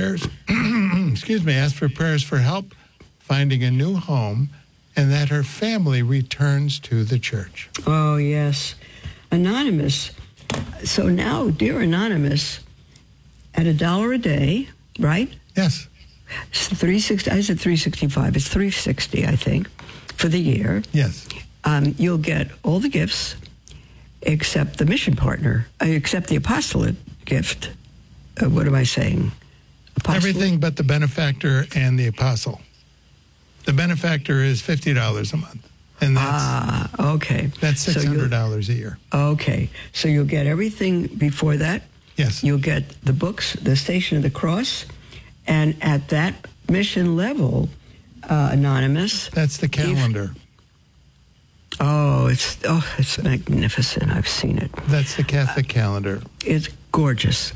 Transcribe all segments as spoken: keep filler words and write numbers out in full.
prayers, excuse me, asked for prayers for help finding a new home and that her family returns to the church. Oh, yes. Anonymous. So now, dear Anonymous, at a dollar a day, right? Yes. It's three sixty. I said three sixty-five. It's three sixty, I think, for the year. Yes. Um, you'll get all the gifts except the mission partner, uh, except the apostolate gift. Uh, what am I saying? Apostolate? Everything but the benefactor and the apostle. The benefactor is fifty dollars a month. And that's, ah, okay. That's six hundred dollars so a year. Okay. So you'll get everything before that. Yes. You'll get the books, the Station of the Cross, and at that mission level, uh, Anonymous. That's the calendar. If, oh, it's oh, it's magnificent. I've seen it. That's the Catholic calendar. It's gorgeous.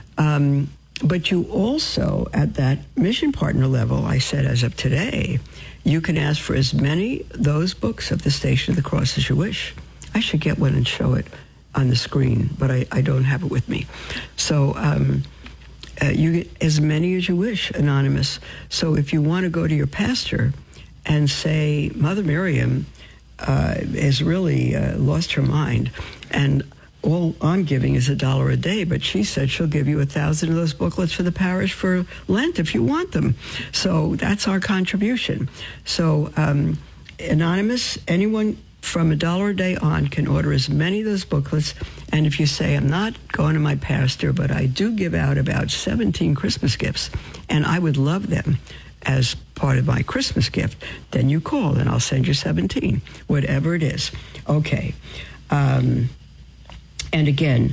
Um, but you also, at that mission partner level, I said as of today, you can ask for as many those books of the Station of the Cross as you wish. I should get one and show it on the screen, but I, I don't have it with me. So um, uh, you get as many as you wish, Anonymous. So if you want to go to your pastor and say, Mother Miriam uh, has really uh, lost her mind, and all I'm giving is a dollar a day, but she said she'll give you a thousand of those booklets for the parish for Lent if you want them. So that's our contribution. So um, Anonymous, anyone from a dollar a day on can order as many of those booklets. And if you say, I'm not going to my pastor, but I do give out about seventeen Christmas gifts, and I would love them as part of my Christmas gift, then you call and I'll send you seventeen, whatever it is. Okay. Um, and again,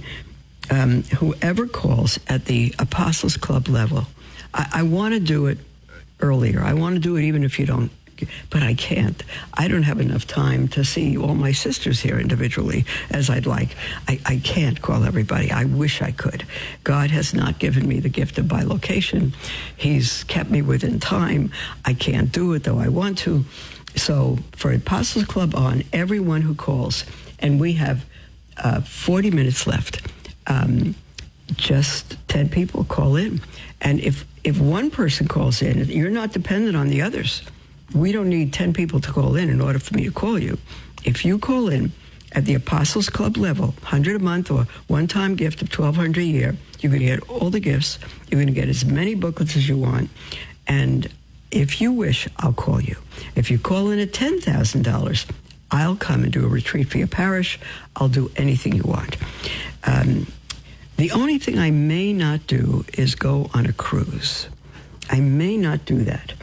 um, whoever calls at the Apostles Club level, I, I want to do it earlier. I want to do it even if you don't, but I can't. I don't have enough time to see all my sisters here individually as I'd like. I, I can't call everybody. I wish I could. God has not given me the gift of bilocation. He's kept me within time. I can't do it, though I want to. So for Apostles Club on, everyone who calls, and we have uh, forty minutes left, um, just ten people call in. And if, if one person calls in, you're not dependent on the others. We don't need ten people to call in in order for me to call you. If you call in at the Apostles Club level, one hundred a month or one-time gift of twelve hundred a year, you're going to get all the gifts. You're going to get as many booklets as you want. And if you wish, I'll call you. If you call in at ten thousand dollars, I'll come and do a retreat for your parish. I'll do anything you want. Um, the only thing I may not do is go on a cruise. I may not do that.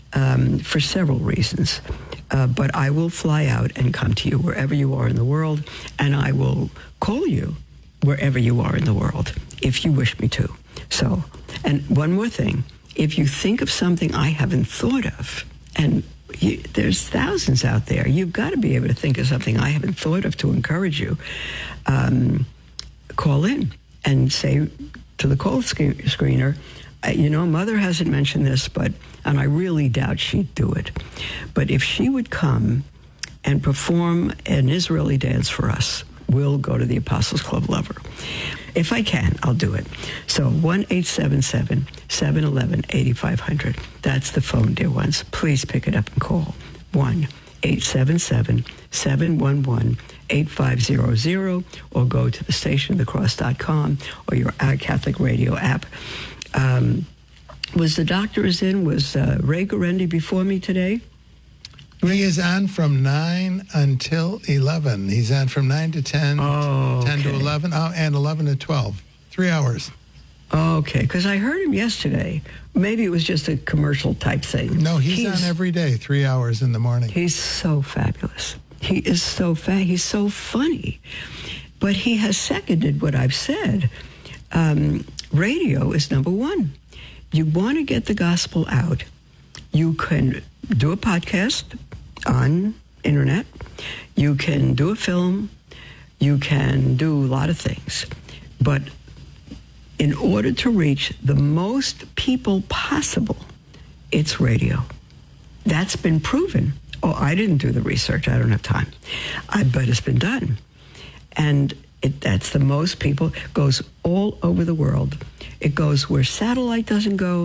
Um, for several reasons. Uh, but I will fly out and come to you wherever you are in the world, and I will call you wherever you are in the world, if you wish me to. So, and one more thing, if you think of something I haven't thought of, and you, there's thousands out there, you've got to be able to think of something I haven't thought of to encourage you, um, call in and say to the call sc- screener, you know, Mother hasn't mentioned this, but, and I really doubt she'd do it, but if she would come and perform an Israeli dance for us, we'll go to the Apostles Club level. If I can, I'll do it. So one eight seven seven, seven one one, eight five zero zero. That's the phone, dear ones. Please pick it up and call. one eight seven seven, seven one one, eight five zero zero, or go to the station of the cross dot com or your Catholic radio app. Um, was the doctor is in? Was uh, Ray Guarendi before me today? Ray is on from nine until eleven. He's on from nine to ten, oh, ten okay. to eleven, oh, and eleven to twelve. Three hours. Okay, because I heard him yesterday. Maybe it was just a commercial type thing. No, he's, he's on every day, three hours in the morning. He's so fabulous. He is so fa- He's so funny. But he has seconded what I've said. Um, radio is number one. You want to get the gospel out, you can do a podcast on internet, you can do a film, you can do a lot of things. But in order to reach the most people possible, it's radio. That's been proven. Oh, I didn't do the research. I don't have time. I, but it's been done. And it, that's the most people. It goes all over the world. It goes where satellite doesn't go.